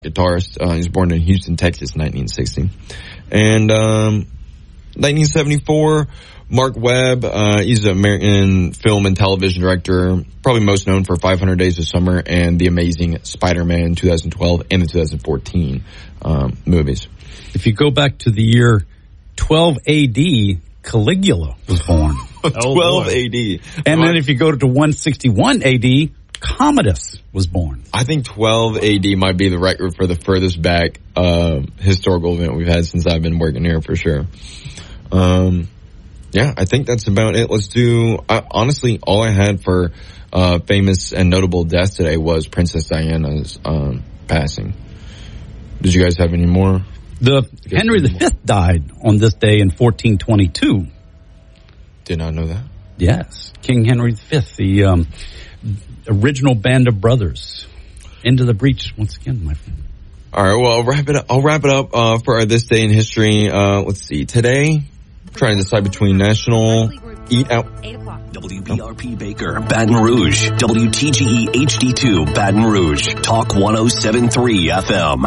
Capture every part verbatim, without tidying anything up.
guitarist. Uh, he was born in Houston, Texas, nineteen sixty. And um, nineteen seventy-four, Mark Webb. Uh, he's an American film and television director, probably most known for five hundred Days of Summer and The Amazing Spider-Man twenty twelve and the twenty fourteen um, movies. If you go back to the year twelve A D, Caligula was born. twelve A D. And then if you go to one sixty-one A D, Commodus was born. I think twelve A D might be the record for the furthest back uh, historical event we've had since I've been working here, for sure. Um, yeah, I think that's about it. Let's do, I, honestly, all I had for uh, famous and notable deaths today was Princess Diana's um, passing. Did you guys have any more? The Henry the Fifth died on this day in fourteen twenty-two. Did not know that. Yes, King Henry the Fifth, the um, original Band of Brothers. Into the breach once again, my friend. All right, well, I'll wrap it up. I'll wrap it up uh, for our This Day in History. Uh, let's see. Today, I'm trying to decide between National Eat Out. W B R P Baker, Baton Rouge. W T G E H D two, Baton Rouge. Talk one oh seven point three F M.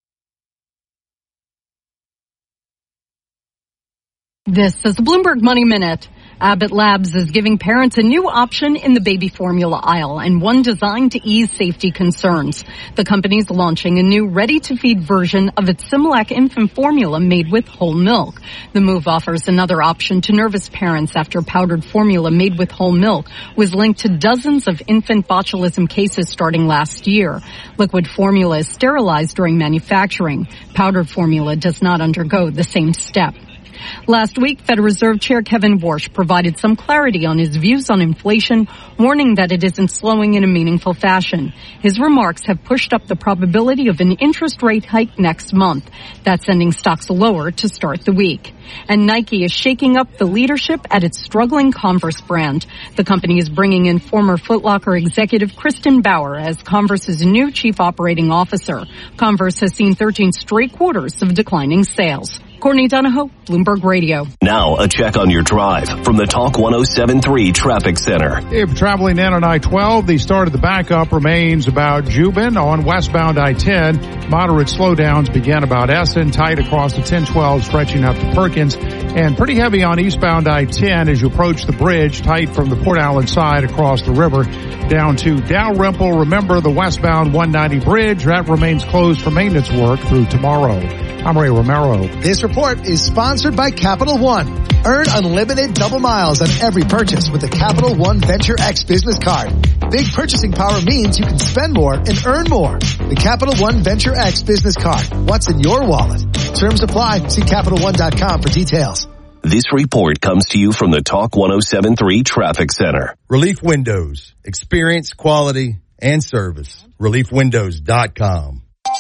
This is the Bloomberg Money Minute. Abbott Labs is giving parents a new option in the baby formula aisle and one designed to ease safety concerns. The company is launching a new ready-to-feed version of its Similac infant formula made with whole milk. The move offers another option to nervous parents after powdered formula made with whole milk was linked to dozens of infant botulism cases starting last year. Liquid formula is sterilized during manufacturing. Powdered formula does not undergo the same step. Last week, Federal Reserve Chair Kevin Warsh provided some clarity on his views on inflation, warning that it isn't slowing in a meaningful fashion. His remarks have pushed up the probability of an interest rate hike next month. That's sending stocks lower to start the week. And Nike is shaking up the leadership at its struggling Converse brand. The company is bringing in former Foot Locker executive Kristen Bauer as Converse's new chief operating officer. Converse has seen thirteen straight quarters of declining sales. Courtney Donahoe, Bloomberg Radio. Now, a check on your drive from the Talk one oh seven point three Traffic Center. If traveling in on I twelve, the start of the backup remains about Jubin. On westbound I ten, moderate slowdowns begin about Essen, tight across the ten twelve, stretching up to Perkins, and pretty heavy on eastbound I ten as you approach the bridge, tight from the Port Allen side across the river down to Dalrymple. Remember the westbound one ninety bridge, that remains closed for maintenance work through tomorrow. I'm Ray Romero. This report is sponsored by Capital One. Earn unlimited double miles on every purchase with the Capital One Venture X business card. Big purchasing power means you can spend more and earn more. The Capital One Venture X business card. What's in your wallet? Terms apply. See Capital One dot com for details. This report comes to you from the Talk one oh seven point three Traffic Center. Relief Windows. Experience, quality, and service. relief windows dot com.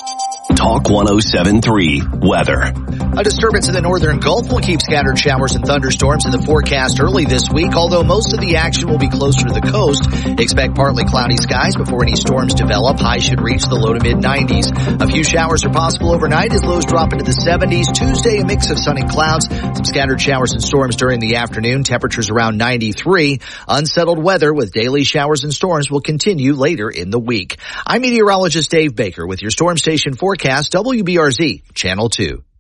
Talk one oh seven point three Weather. A disturbance in the northern Gulf will keep scattered showers and thunderstorms in the forecast early this week, although most of the action will be closer to the coast. Expect partly cloudy skies before any storms develop. Highs should reach the low to mid nineties. A few showers are possible overnight as lows drop into the seventies. Tuesday, a mix of sun and clouds. Some scattered showers and storms during the afternoon. Temperatures around ninety-three. Unsettled weather with daily showers and storms will continue later in the week. I'm meteorologist Dave Baker with your Storm Station forecast, W B R Z, Channel two.